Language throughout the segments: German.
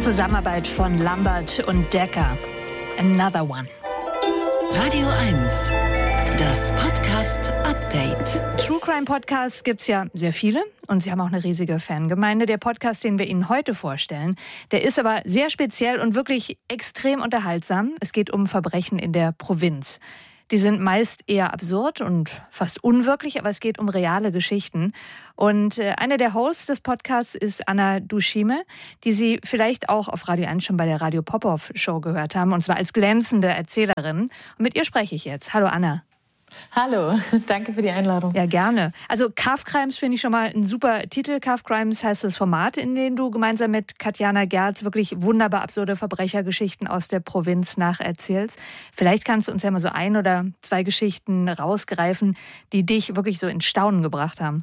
Zusammenarbeit von Lambert und Decker. Another One. Radio 1, das Podcast-Update. True Crime Podcasts gibt es ja sehr viele und sie haben auch eine riesige Fangemeinde. Der Podcast, den wir Ihnen heute vorstellen, der ist aber sehr speziell und wirklich extrem unterhaltsam. Es geht um Verbrechen in der Provinz. Die sind meist eher absurd und fast unwirklich, aber es geht um reale Geschichten. Und eine der Hosts des Podcasts ist Anna Dushime, die Sie vielleicht auch auf Radio 1 schon bei der Radio Popov Show gehört haben, und zwar als glänzende Erzählerin. Und mit ihr spreche ich jetzt. Hallo Anna. Hallo, danke für die Einladung. Ja, gerne. Also Calf Crimes finde ich schon mal ein super Titel. Calf Crimes heißt das Format, in dem du gemeinsam mit Katjana Gerz wirklich wunderbar absurde Verbrechergeschichten aus der Provinz nacherzählst. Vielleicht kannst du uns ja mal so ein oder zwei Geschichten rausgreifen, die dich wirklich so in Staunen gebracht haben.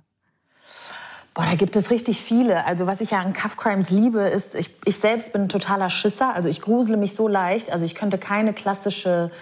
Boah, da gibt es richtig viele. Also was ich ja an Calf Crimes liebe, ist, ich selbst bin ein totaler Schisser. Also ich grusele mich so leicht. Also ich könnte keinen klassischen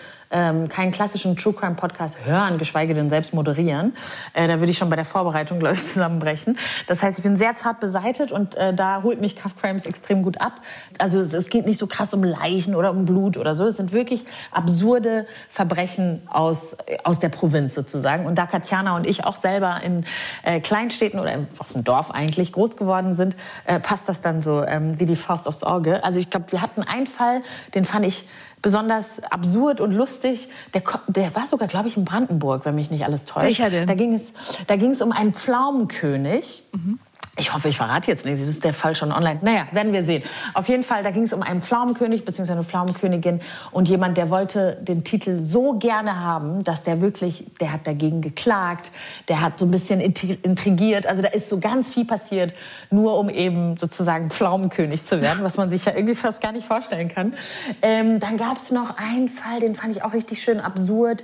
True Crime Podcast hören, geschweige denn selbst moderieren. Da würde ich schon bei der Vorbereitung, glaube ich, zusammenbrechen. Das heißt, ich bin sehr zart beseitet und da holt mich Calf Crimes extrem gut ab. Also es geht nicht so krass um Leichen oder um Blut oder so. Es sind wirklich absurde Verbrechen aus der Provinz sozusagen. Und da Katjana und ich auch selber in Kleinstädten oder auf dem Dorf eigentlich groß geworden sind, passt das dann so wie die Faust aufs Auge. Also ich glaube, wir hatten einen Fall, den fand ich besonders absurd und lustig. Der war sogar, glaube ich, in Brandenburg, wenn mich nicht alles täuscht. Welcher denn? Da ging es um einen Pflaumenkönig. Mhm. Ich hoffe, ich verrate jetzt nicht, das ist der Fall schon online. Naja, werden wir sehen. Auf jeden Fall, da ging es um einen Pflaumenkönig bzw. eine Pflaumenkönigin und jemand, der wollte den Titel so gerne haben, dass der hat dagegen geklagt, der hat so ein bisschen intrigiert. Also da ist so ganz viel passiert, nur um eben sozusagen Pflaumenkönig zu werden, was man sich ja irgendwie fast gar nicht vorstellen kann. Dann gab es noch einen Fall, den fand ich auch richtig schön absurd.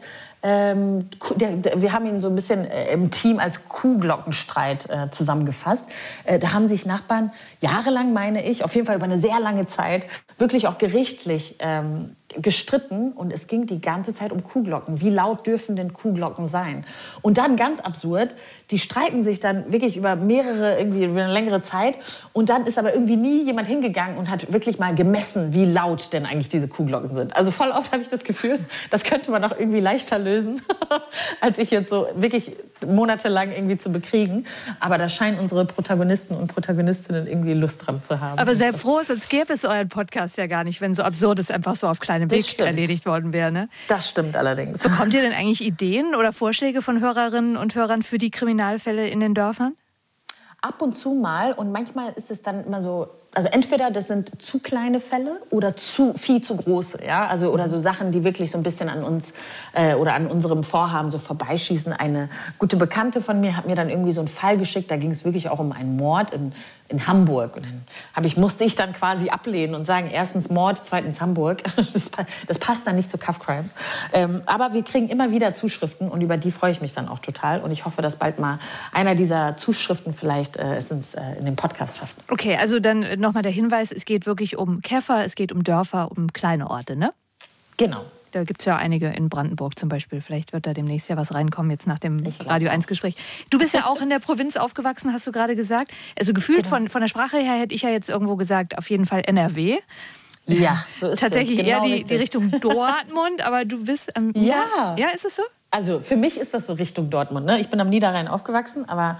Wir haben ihn so ein bisschen im Team als Kuhglockenstreit zusammengefasst. Da haben sich Nachbarn jahrelang, meine ich, auf jeden Fall über eine sehr lange Zeit, wirklich auch gerichtlich gestritten. Und es ging die ganze Zeit um Kuhglocken. Wie laut dürfen denn Kuhglocken sein? Und dann ganz absurd, die streiten sich dann wirklich über eine längere Zeit. Und dann ist aber irgendwie nie jemand hingegangen und hat wirklich mal gemessen, wie laut denn eigentlich diese Kuhglocken sind. Also voll oft habe ich das Gefühl, das könnte man auch irgendwie leichter lösen, als ich jetzt so wirklich monatelang irgendwie zu bekriegen. Aber da scheinen unsere Protagonisten und Protagonistinnen irgendwie Lust dran zu haben. Aber sehr froh, sonst gäbe es euren Podcast ja gar nicht, wenn so Absurdes einfach so auf kleinem Weg erledigt worden wäre. Ne? Das stimmt allerdings. Bekommt ihr denn eigentlich Ideen oder Vorschläge von Hörerinnen und Hörern für die Kriminalfälle in den Dörfern? Ab und zu mal. Und manchmal ist es dann immer so, also entweder das sind zu kleine Fälle oder viel zu große. Ja? Also, oder so Sachen, die wirklich so ein bisschen an uns oder an unserem Vorhaben so vorbeischießen. Eine gute Bekannte von mir hat mir dann irgendwie so einen Fall geschickt. Da ging es wirklich auch um einen Mord in Hamburg. Und dann musste ich dann quasi ablehnen und sagen, erstens Mord, zweitens Hamburg. Das passt dann nicht zu Calf Crimes. Aber wir kriegen immer wieder Zuschriften und über die freue ich mich dann auch total. Und ich hoffe, dass bald mal einer dieser Zuschriften vielleicht es in den Podcast schafft. Okay, also dann nochmal der Hinweis, es geht wirklich um Käfer, es geht um Dörfer, um kleine Orte, ne? Genau. Da gibt es ja einige in Brandenburg zum Beispiel. Vielleicht wird da demnächst ja was reinkommen, jetzt nach dem Radio 1-Gespräch. Du bist ja auch in der Provinz aufgewachsen, hast du gerade gesagt. Also gefühlt von der Sprache her hätte ich ja jetzt irgendwo gesagt, auf jeden Fall NRW. Ja, so ist tatsächlich es. Genau eher die Richtung Dortmund, aber du bist ja, ist es so? Also für mich ist das so Richtung Dortmund. Ne? Ich bin am Niederrhein aufgewachsen, aber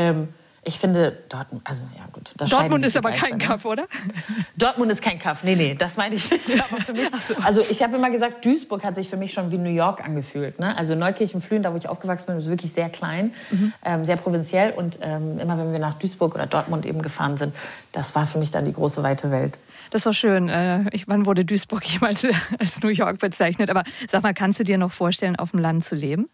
ich finde Dortmund, also ja gut. Dortmund ist aber kein Kaff, oder? Dortmund ist kein Kaff, nee, das meine ich nicht. Aber für mich, also ich habe immer gesagt, Duisburg hat sich für mich schon wie New York angefühlt. Ne? Also Neukirchen-Flühen, da wo ich aufgewachsen bin, ist wirklich sehr klein, sehr provinziell. Und immer wenn wir nach Duisburg oder Dortmund eben gefahren sind, das war für mich dann die große, weite Welt. Das ist doch schön. Wann wurde Duisburg jemals als New York bezeichnet? Aber sag mal, kannst du dir noch vorstellen, auf dem Land zu leben?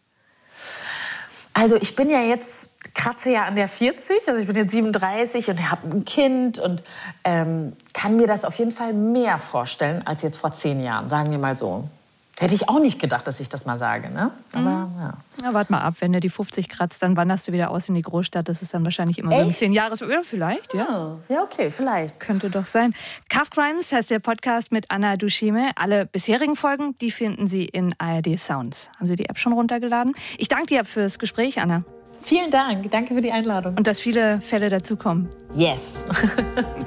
Also ich bin ja jetzt, kratze ja an der 40, also ich bin jetzt 37 und habe ein Kind und kann mir das auf jeden Fall mehr vorstellen als jetzt vor 10 Jahren, sagen wir mal so. Hätte ich auch nicht gedacht, dass ich das mal sage, ne? Aber ja, warte mal ab, wenn du die 50 kratzt, dann wanderst du wieder aus in die Großstadt. Das ist dann wahrscheinlich immer so ein 10 Jahres... Ja, vielleicht, ja. Ja, okay, vielleicht. Könnte doch sein. Calf Crimes heißt der Podcast mit Anna Dushime. Alle bisherigen Folgen, die finden Sie in ARD Sounds. Haben Sie die App schon runtergeladen? Ich danke dir fürs Gespräch, Anna. Vielen Dank. Danke für die Einladung. Und dass viele Fälle dazukommen. Yes.